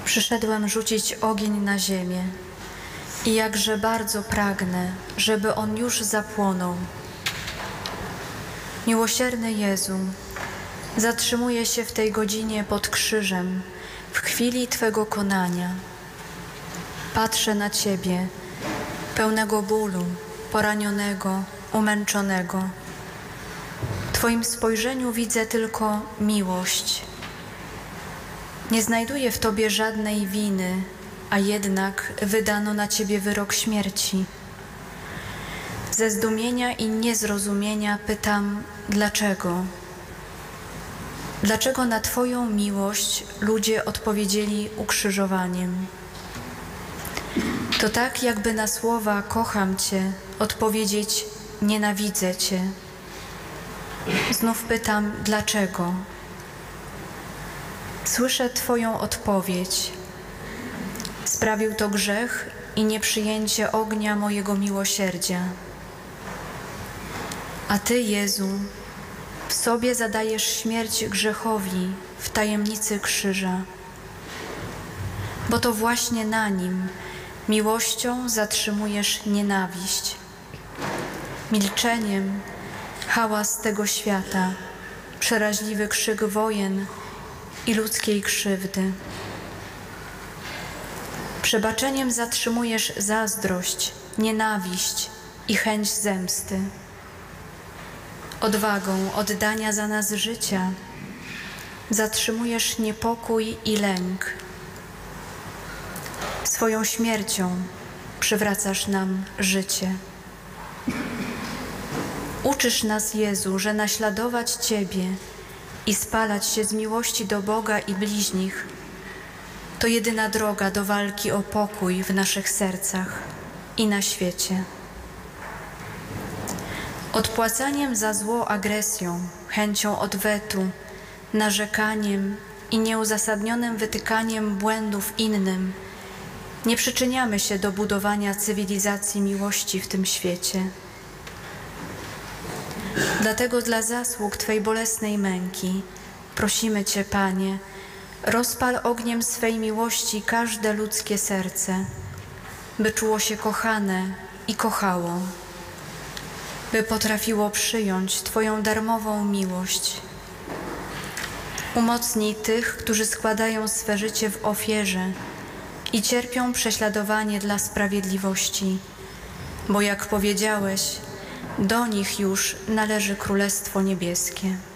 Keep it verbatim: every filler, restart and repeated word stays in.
Przyszedłem rzucić ogień na ziemię i jakże bardzo pragnę, żeby on już zapłonął. Miłosierny Jezu, zatrzymuję się w tej godzinie pod krzyżem, w chwili Twego konania. Patrzę na Ciebie, pełnego bólu, poranionego, umęczonego. W Twoim spojrzeniu widzę tylko miłość. Nie znajduję w Tobie żadnej winy, a jednak wydano na Ciebie wyrok śmierci. Ze zdumienia i niezrozumienia pytam, dlaczego? Dlaczego na Twoją miłość ludzie odpowiedzieli ukrzyżowaniem? To tak, jakby na słowa kocham Cię odpowiedzieć nienawidzę Cię. Znów pytam, dlaczego? Słyszę Twoją odpowiedź. Sprawił to grzech i nieprzyjęcie ognia mojego miłosierdzia. A Ty, Jezu, w sobie zadajesz śmierć grzechowi w tajemnicy krzyża. Bo to właśnie na nim miłością zatrzymujesz nienawiść. Milczeniem hałas tego świata, przeraźliwy krzyk wojen i ludzkiej krzywdy. Przebaczeniem zatrzymujesz zazdrość, nienawiść i chęć zemsty. Odwagą oddania za nas życia zatrzymujesz niepokój i lęk. Swoją śmiercią przywracasz nam życie. Uczysz nas, Jezu, że naśladować Ciebie i spalać się z miłości do Boga i bliźnich to jedyna droga do walki o pokój w naszych sercach i na świecie. Odpłacaniem za zło agresją, chęcią odwetu, narzekaniem i nieuzasadnionym wytykaniem błędów innym nie przyczyniamy się do budowania cywilizacji miłości w tym świecie. Dlatego dla zasług Twej bolesnej męki prosimy Cię, Panie, rozpal ogniem swej miłości każde ludzkie serce, by czuło się kochane i kochało, by potrafiło przyjąć Twoją darmową miłość. Umocnij tych, którzy składają swe życie w ofierze i cierpią prześladowanie dla sprawiedliwości, bo jak powiedziałeś, do nich już należy Królestwo Niebieskie.